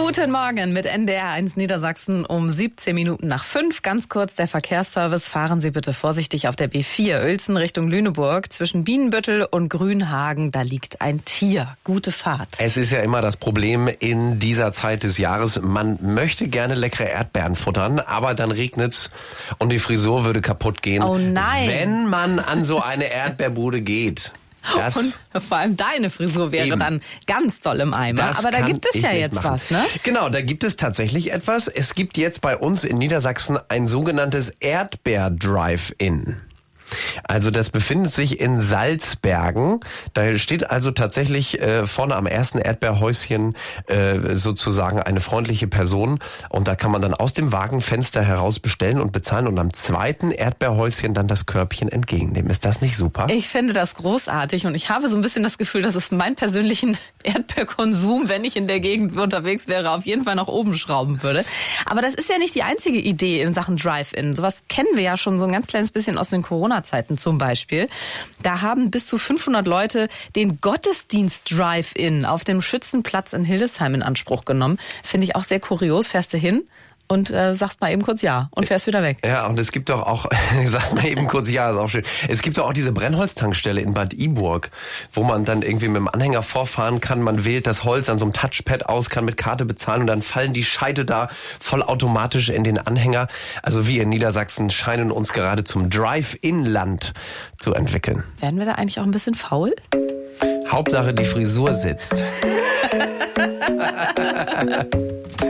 Guten Morgen mit NDR1 Niedersachsen um 17 Minuten nach 5. Ganz kurz der Verkehrsservice. Fahren Sie bitte vorsichtig auf der B4 Uelzen Richtung Lüneburg. Zwischen Bienenbüttel und Grünhagen, da liegt ein Tier. Gute Fahrt. Es ist ja immer das Problem in dieser Zeit des Jahres. Man möchte gerne leckere Erdbeeren futtern, aber dann regnet's und die Frisur würde kaputt gehen. Oh nein. Wenn man an so eine Erdbeerbude geht. Und vor allem deine Frisur wäre dann ganz doll im Eimer. Aber da gibt es ja jetzt was, ne? Genau, da gibt es tatsächlich etwas. Es gibt jetzt bei uns in Niedersachsen ein sogenanntes Erdbeer-Drive-In. Also das befindet sich in Salzbergen. Da steht also tatsächlich vorne am ersten Erdbeerhäuschen sozusagen eine freundliche Person. Und da kann man dann aus dem Wagenfenster heraus bestellen und bezahlen und am zweiten Erdbeerhäuschen dann das Körbchen entgegennehmen. Ist das nicht super? Ich finde das großartig und ich habe so ein bisschen das Gefühl, dass es meinen persönlichen Erdbeerkonsum, wenn ich in der Gegend unterwegs wäre, auf jeden Fall nach oben schrauben würde. Aber das ist ja nicht die einzige Idee in Sachen Drive-In. Sowas kennen wir ja schon so ein ganz kleines bisschen aus den Corona-Zeiten zum Beispiel. Da haben bis zu 500 Leute den Gottesdienst Drive-In auf dem Schützenplatz in Hildesheim in Anspruch genommen. Finde ich auch sehr kurios. Fährst du hin und sagst mal eben kurz ja und fährst wieder weg. Ja, und es gibt doch auch, sagst mal eben kurz ja, ist auch schön. Es gibt doch auch diese Brennholztankstelle in Bad Iburg, wo man dann irgendwie mit dem Anhänger vorfahren kann. Man wählt das Holz an so einem Touchpad aus, kann mit Karte bezahlen und dann fallen die Scheite da vollautomatisch in den Anhänger. Also wir in Niedersachsen scheinen uns gerade zum Drive-In-Land zu entwickeln. Werden wir da eigentlich auch ein bisschen faul? Hauptsache die Frisur sitzt.